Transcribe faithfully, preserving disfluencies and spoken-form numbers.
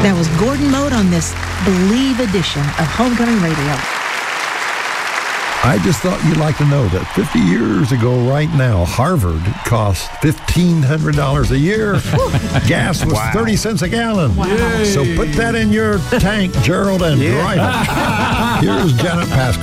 That was Gordon Mote on this Believe edition of Homecoming Radio. I just thought you'd like to know that fifty years ago right now, Harvard cost fifteen hundred dollars a year. Gas was wow. thirty cents a gallon. Wow. So put that in your tank, Gerald, and yeah. drive it. Here's Janet Pascal.